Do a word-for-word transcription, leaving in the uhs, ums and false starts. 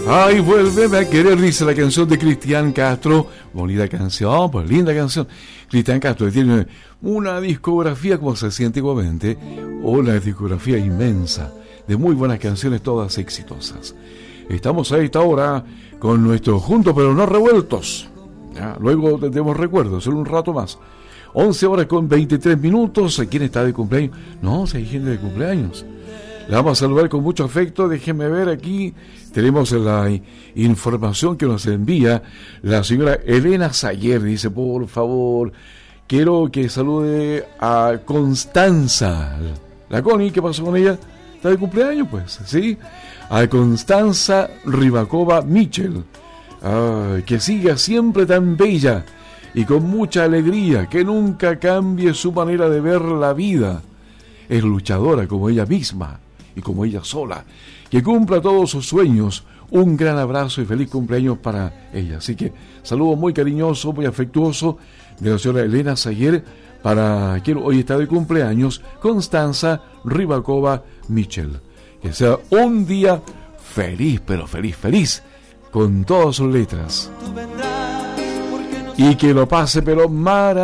Ay, vuélveme a querer, dice la canción de Cristian Castro. Bonita canción, pues linda canción. Cristian Castro tiene una discografía como se hacía antiguamente, una discografía inmensa de muy buenas canciones, todas exitosas. Estamos a esta hora con nuestros Juntos pero no revueltos. Ya, luego tendremos recuerdos en un rato más. once horas con veintitrés minutos. ¿Quién está de cumpleaños? No, si hay gente de cumpleaños. La vamos a saludar con mucho afecto. Déjenme ver aquí. Tenemos la información que nos envía la señora Elena Sayer. Dice, por favor, quiero que salude a Constanza. La Connie, ¿qué pasó con ella? Está de cumpleaños, pues, ¿sí? A Constanza Ribacova Michel. Ah, que siga siempre tan bella y con mucha alegría, que nunca cambie su manera de ver la vida. Es luchadora como ella misma y como ella sola. Que cumpla todos sus sueños. Un gran abrazo y feliz cumpleaños para ella. Así que saludo muy cariñoso, muy afectuoso de la señora Elena Sayer para quien hoy está de cumpleaños, Constanza Ribacova Michel. Que sea un día feliz, pero feliz, feliz, con todas sus letras. Y que lo pase, pero maravilloso.